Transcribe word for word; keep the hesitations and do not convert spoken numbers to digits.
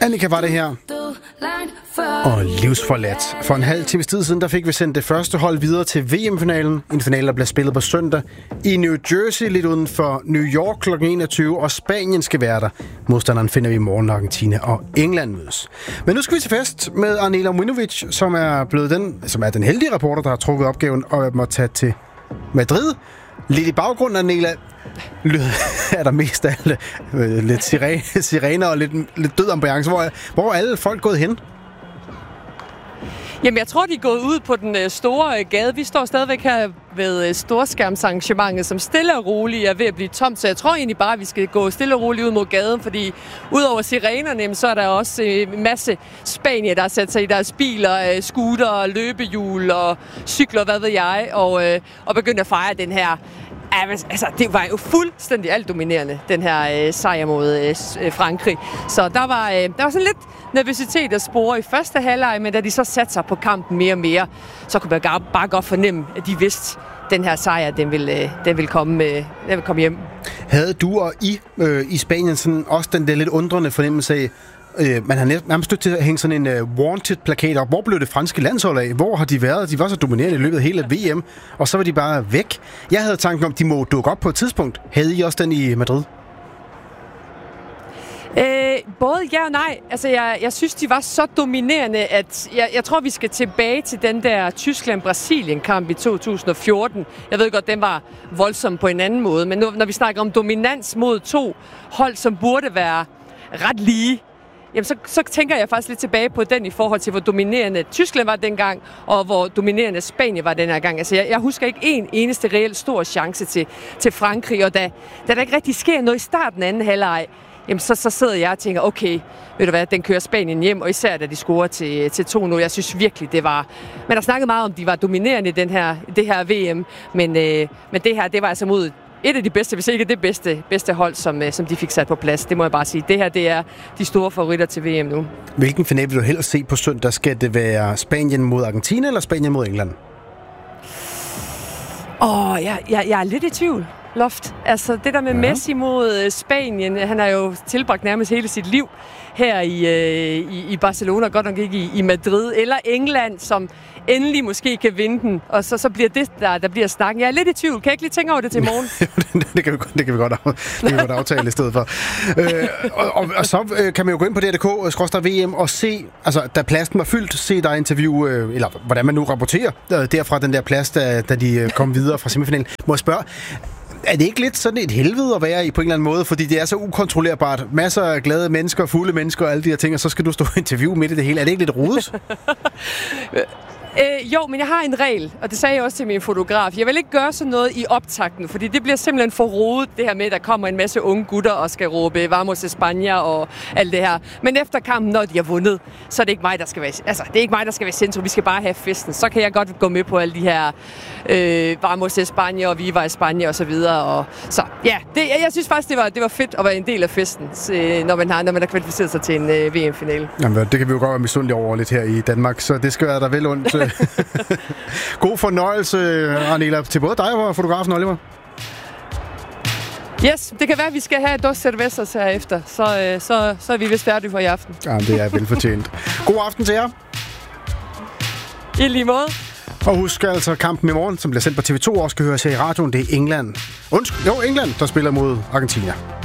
Annika var det her. Og livsforladt. For en halv times tid siden, der fik vi sendt det første hold videre til V M-finalen. En finale, der bliver spillet på søndag i New Jersey, lidt uden for New York klokken enogtyve, og Spanien skal være der. Modstanderen finder vi i morgen, når Argentina og England mødes. Men nu skal vi til fest med Arnela Mujnovic, som er blevet den, som er den heldige reporter, der har trukket opgaven og må tage til Madrid. Lidt i baggrunden, Arnela, er der mest af alle lidt sirene, sirener og lidt, lidt død ambiance. Hvor er, hvor er alle folk gået hen? Jamen, jeg tror, de er gået ud på den store gade. Vi står stadigvæk her ved storskærmsarrangementet, som stille og roligt er ved at blive tomt. Så jeg tror egentlig bare, at vi skal gå stille og roligt ud mod gaden, fordi udover sirenerne, så er der også en masse spanier, der har sat sig i deres biler, scooter, løbehjul og cykler, hvad ved jeg, og, og begyndt at fejre den her. Altså, det var jo fuldstændig altdominerende, den her øh, sejr mod øh, Frankrig. Så der var, øh, der var sådan lidt nervøsitet at spore i første halvleg, men da de så satte sig på kampen mere og mere, så kunne man bare godt fornemme, at de vidste, at den her sejr, den ville, øh, den ville, komme, øh, den ville komme hjem. Havde du og I øh, i Spanien sådan også den der lidt undrende fornemmelse af, Øh, man har nærmest stødt til at hænge sådan en uh, wanted-plakat op. Hvor blev det franske landshold af? Hvor har de været? De var så dominerende i løbet af hele V M, og så var de bare væk. Jeg havde tanken om, at de må dukke op på et tidspunkt. Havde I også den i Madrid? Øh, både ja og nej. Altså, jeg, jeg synes, de var så dominerende, at jeg, jeg tror, vi skal tilbage til den der Tyskland-Brasilien-kamp i to tusind og fjorten. Jeg ved godt, den var voldsom på en anden måde, men nu, når vi snakker om dominans mod to hold, som burde være ret lige, jamen så, så tænker jeg faktisk lidt tilbage på den i forhold til, hvor dominerende Tyskland var dengang, og hvor dominerende Spanien var den her gang. Altså, jeg, jeg husker ikke en eneste reelt stor chance til, til Frankrig, og da, da der ikke rigtig sker noget i starten af anden halvleg, jamen så, så sidder jeg og tænker, okay, ved du hvad, den kører Spanien hjem, og især da de scorer til, til to nul. Jeg synes virkelig, det var... Man har snakket meget om, de var dominerende i den her, det her V M, men, øh, men det her, det var altså mod et af de bedste, hvis ikke det bedste, bedste hold, som, som de fik sat på plads. Det må jeg bare sige. Det her, det er de store favoritter til V M nu. Hvilken finale vil du helst se på søndag? Skal det være Spanien mod Argentina, eller Spanien mod England? Åh, oh, jeg, jeg, jeg er lidt i tvivl, Loft. Altså, det der med ja. Messi mod Spanien, han har jo tilbragt nærmest hele sit liv her i, øh, i, i Barcelona, godt nok ikke i, i Madrid, eller England, som endelig måske kan vinde den, og så, så bliver det, der, der bliver snakken. Jeg er lidt i tvivl. Kan jeg ikke lige tænke over det til morgen? det, kan vi, det kan vi godt, det kan vi godt aftale i stedet for. øh, og, og, og så øh, kan man jo gå ind på D R punktum D K skråstreg V M og se, altså da pladsen var fyldt, se dig interview, øh, eller hvordan man nu rapporterer øh, derfra den der plads, da, da de øh, kom videre fra semifinalen. Må jeg spørge, er det ikke lidt sådan et helvede at være i på en eller anden måde, fordi det er så ukontrollerbart? Masser af glade mennesker, fulde mennesker og alle de her ting, og så skal du stå og interviewe midt i det hele. Er det ikke lidt rodet? Øh, jo, men jeg har en regel, og det sagde jeg også til min fotograf. Jeg vil ikke gøre sådan noget i optakten, fordi det bliver simpelthen for rodet, det her med, at der kommer en masse unge gutter og skal råbe Vamos España og alt det her. Men efter kampen, når de har vundet, så er det ikke mig, der skal være, altså, det er ikke mig, der skal være centrum. Vi skal bare have festen. Så kan jeg godt gå med på alle de her øh, Vamos España og Viva España og så videre. Og, så ja, det, jeg synes faktisk, det var, det var fedt at være en del af festen, når man har, når man har kvalificeret sig til en øh, V M-finale. Jamen, det kan vi jo godt være misundelige over lidt her i Danmark, så det skal være der vel ondt. God fornøjelse, Arnela, til både dig og fotografen Oliver. Yes, det kan være, at vi skal have dos cervezas herefter, så, så, så er vi vist færdige for i aften. Ja, det er velfortjent. God aften til jer. I lige måde. Og husk altså, kampen i morgen, som bliver sendt på T V to, også skal høres her i radioen, det er England. Undskyld, jo, England, der spiller mod Argentina.